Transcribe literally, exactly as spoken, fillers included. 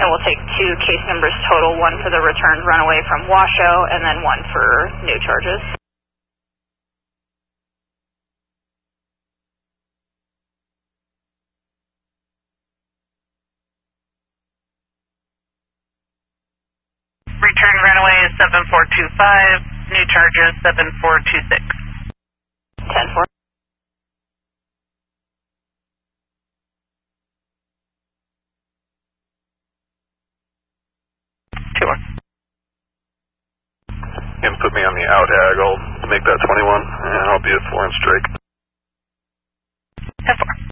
will take two case numbers total, one for the returned runaway from Washoe and then one for new charges. Return runaway is seven four two five, new charges seven four two six. ten four. two one. You can put me on the out ag, I'll make that twenty-one, and I'll be a four inch strike. ten four.